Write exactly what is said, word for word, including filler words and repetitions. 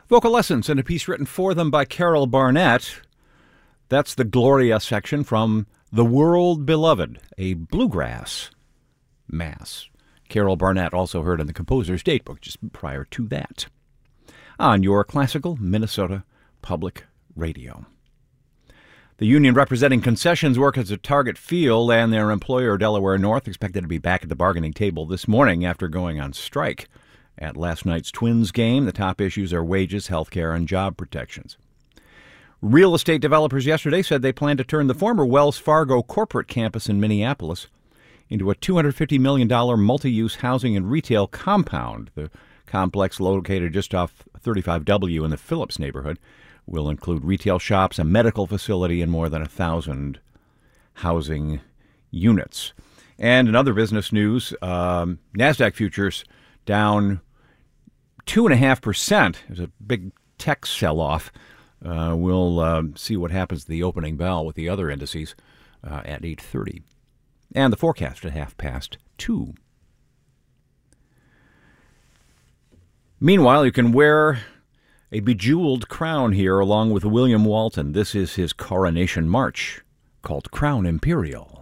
Vocal lessons and a piece written for them by Carol Barnett. That's the Gloria section from The World Beloved, a bluegrass mass. Carol Barnett also heard in the Composer's Datebook just prior to that. On your classical Minnesota Public Radio. The union representing concessions workers at Target Field and their employer Delaware North expected to be back at the bargaining table this morning after going on strike. At last night's Twins game, the top issues are wages, health care, and job protections. Real estate developers yesterday said they plan to turn the former Wells Fargo corporate campus in Minneapolis into a two hundred fifty million dollars multi-use housing and retail compound. The complex, located just off thirty-five W in the Phillips neighborhood, will include retail shops, a medical facility, and more than a thousand housing units. And in other business news, um, NASDAQ futures down two point five percent. There's a big tech sell-off. Uh, we'll uh, see what happens at the opening bell with the other indices uh, at eight thirty. And the forecast at half past two. Meanwhile, you can wear a bejeweled crown here along with William Walton. This is his coronation march called Crown Imperial.